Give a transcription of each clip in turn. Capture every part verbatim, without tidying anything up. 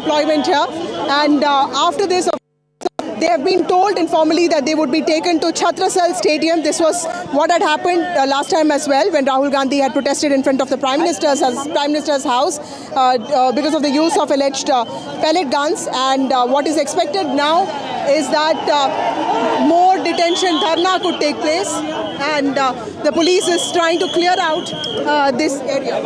deployment here. And uh, after this, they have been told informally that they would be taken to Chhatrasal Stadium. This was what had happened uh, last time as well, when Rahul Gandhi had protested in front of the Prime Minister's, Prime Minister's house uh, uh, because of the use of alleged uh, pellet guns. And uh, what is expected now is that uh, more detention, dharna could take place, and uh, the police is trying to clear out uh, this area.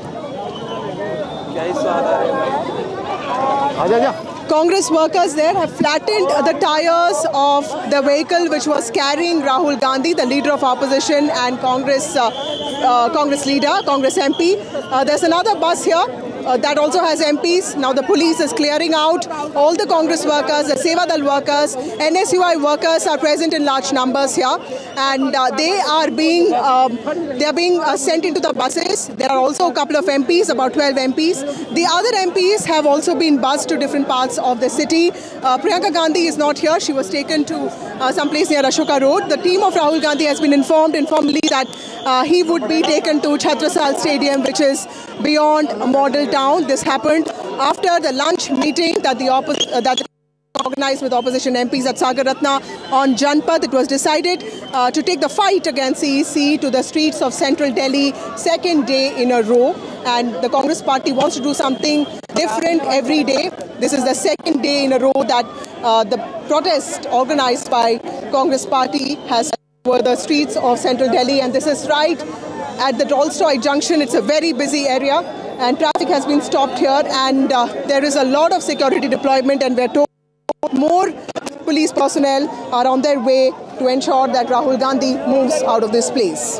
Congress workers there have flattened the tires of the vehicle which was carrying Rahul Gandhi, the leader of opposition and Congress uh, uh, Congress leader, Congress M P. Uh, there's another bus here uh, that also has M Ps. Now the police is clearing out all the Congress workers, the Seva Dal workers, N S U I workers are present in large numbers here, and uh, they are being um, they are being uh, sent into the buses. There are also a couple of M Ps, about twelve M Ps. The other M Ps have also been bussed to different parts of the city. Uh, Priyanka Gandhi is not here. She was taken to uh, some place near Ashoka Road. The team of Rahul Gandhi has been informed informally that uh, he would be taken to Chhatrasal Stadium, which is beyond Model Town. This happened after the lunch meeting that the oppos uh, that organized with opposition M Ps at Sagar Ratna on Janpath. It was decided uh, to take the fight against C E C to the streets of central Delhi, second day in a row. And the Congress party wants to do something different every day. This is the second day in a row that uh, the protest organized by Congress party has over the streets of central Delhi. And this is right at the Tolstoy Junction. It's a very busy area, and traffic has been stopped here. And uh, there is a lot of security deployment, and we're told more police personnel are on their way to ensure that Rahul Gandhi moves out of this place.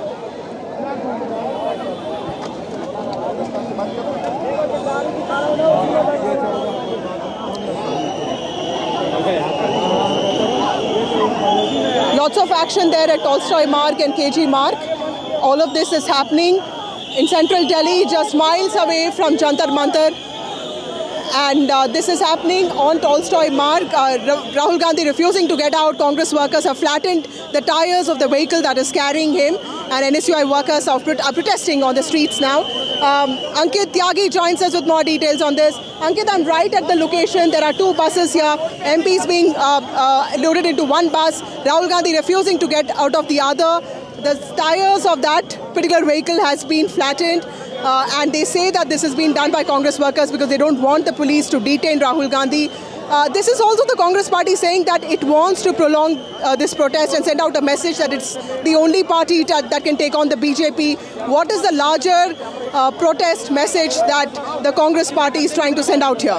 Lots of action there at Tolstoy Marg and K G Marg. All of this is happening in central Delhi, just miles away from Jantar Mantar. And uh, this is happening on Tolstoy Marg. Uh, Rahul Gandhi refusing to get out. Congress workers have flattened the tires of the vehicle that is carrying him. And N S U I workers are, are protesting on the streets now. Um, Ankit Tyagi joins us with more details on this. Ankit, I'm right at the location. There are two buses here. M Ps being uh, uh, loaded into one bus. Rahul Gandhi refusing to get out of the other. The tires of that particular vehicle has been flattened. Uh, and they say that this has been done by Congress workers because they don't want the police to detain Rahul Gandhi. Uh, this is also the Congress party saying that it wants to prolong uh, this protest and send out a message that it's the only party that, that can take on the B J P. What is the larger uh, protest message that the Congress party is trying to send out here?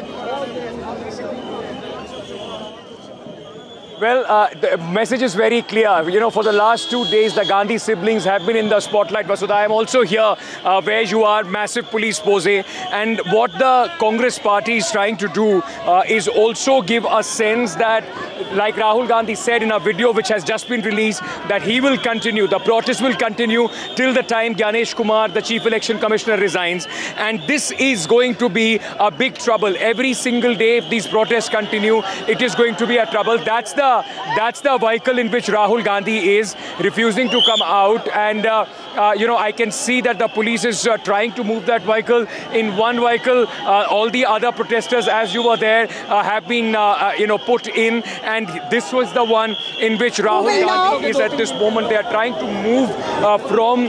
Well, uh, the message is very clear. You know, for the last two days, the Gandhi siblings have been in the spotlight. Vasudha, I am also here uh, where you are, massive police pose. And what the Congress party is trying to do uh, is also give a sense that, like Rahul Gandhi said in a video which has just been released, that he will continue, the protest will continue till the time Gyanesh Kumar, the Chief Election Commissioner, resigns. And this is going to be a big trouble. Every single day, if these protests continue, it is going to be a trouble. That's the That's the vehicle in which Rahul Gandhi is refusing to come out. And, uh, uh, you know, I can see that the police is uh, trying to move that vehicle. In one vehicle, uh, all the other protesters, as you were there, uh, have been, uh, uh, you know, put in. And this was the one in which Rahul Gandhi is at this moment. They are trying to move uh, from...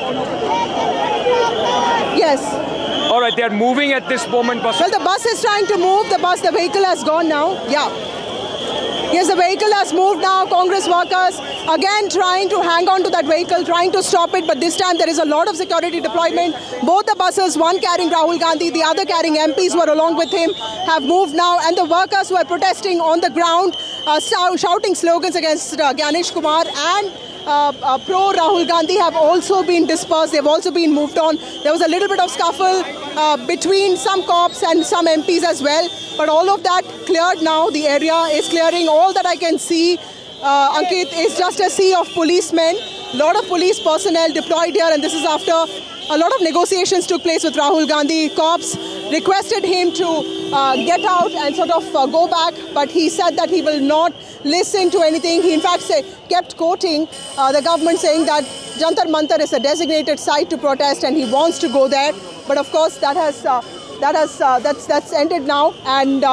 Yes. All right, they are moving at this moment. Well, the bus is trying to move. The bus, the vehicle has gone now. Yeah. Yes, the vehicle has moved now. Congress workers again trying to hang on to that vehicle, trying to stop it. But this time there is a lot of security deployment. Both the buses, one carrying Rahul Gandhi, the other carrying M Ps who are along with him, have moved now. And the workers who are protesting on the ground, uh, shouting slogans against uh, Gyanesh Kumar and uh, uh, pro-Rahul Gandhi have also been dispersed. They've also been moved on. There was a little bit of scuffle uh, between some cops and some M Ps as well. But all of that cleared now. The area is clearing. All that I can see, uh, Ankit, is just a sea of policemen. A lot of police personnel deployed here, and this is after a lot of negotiations took place with Rahul Gandhi. Cops requested him to uh, get out and sort of uh, go back, but he said that he will not listen to anything. He in fact say, kept quoting uh, the government, saying that Jantar Mantar is a designated site to protest and he wants to go there. But of course that has uh, that has uh, that's that's ended now, and uh,